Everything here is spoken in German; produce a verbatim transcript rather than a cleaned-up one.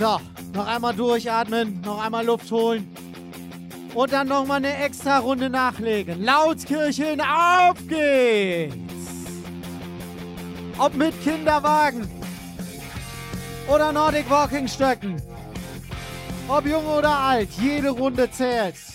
So, noch einmal durchatmen, noch einmal Luft holen. Und dann nochmal eine extra Runde nachlegen. Lautkirchen, auf geht's! Ob mit Kinderwagen oder Nordic Walking Stöcken. Ob jung oder alt, jede Runde zählt.